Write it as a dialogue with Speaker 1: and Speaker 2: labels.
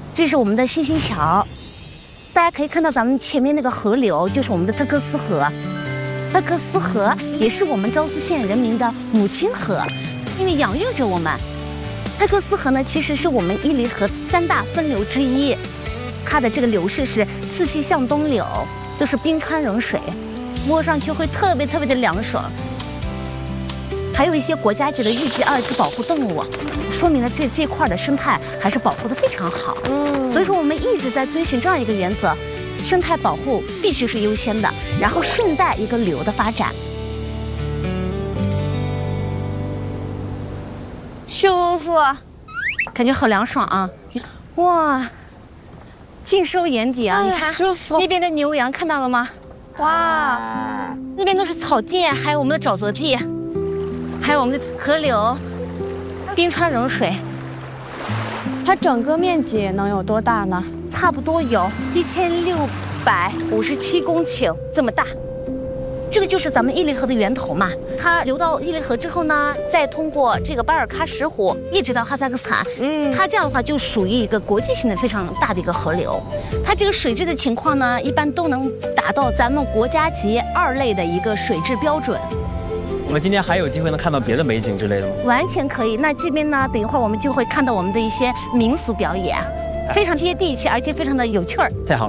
Speaker 1: 这是我们的星星桥，大家可以看到咱们前面那个河流就是我们的特克斯河。特克斯河也是我们昭苏县人民的母亲河，因为养育着我们。特克斯河呢，其实是我们伊犁河3大分流之一，它的这个流势是自西向东流，都是冰川融水，摸上去会特别的凉爽。还有一些国家级的1级、2级保护动物，说明了这块的生态还是保护的非常好。所以说我们一直在遵循这样一个原则。生态保护必须是优先的，然后顺带一个旅游的发展。舒服，感觉好凉爽啊！哇，尽收眼底啊！你看，舒服。那边的牛羊看到了吗？哇，那边都是草地，还有我们的沼泽地，还有我们的河流，冰川融水。
Speaker 2: 它整个面积能有多大呢？
Speaker 1: 差不多有1657公顷这么大。这个就是咱们伊犁河的源头嘛，它流到伊犁河之后呢，再通过这个巴尔喀什湖一直到哈萨克斯坦。它这样的话就属于一个国际性的非常大的一个河流。它这个水质的情况呢，一般都能达到咱们国家级2类的一个水质标准。
Speaker 3: 我们今天还有机会能看到别的美景之类的吗？
Speaker 1: 完全可以。那这边呢，等一会儿我们就会看到我们的一些民俗表演，非常接地气，而且非常的有趣儿。
Speaker 3: 太好了。